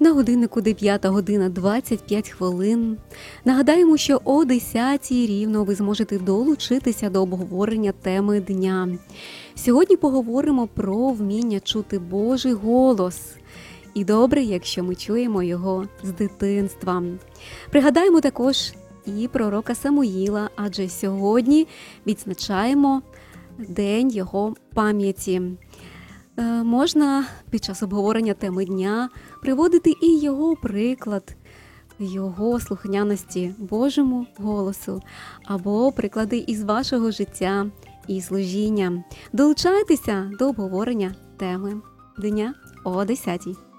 На годиннику 9 година 25 хвилин. Нагадаємо, що о 10 рівно ви зможете долучитися до обговорення теми дня. Сьогодні поговоримо про вміння чути Божий голос. І добре, якщо ми чуємо його з дитинства. Пригадаємо також і пророка Самуїла, адже сьогодні відзначаємо День його пам'яті. Можна під час обговорення теми дня приводити і його приклад, його слухняності Божому голосу, або приклади із вашого життя і служіння. Долучайтеся до обговорення теми дня о 10-й.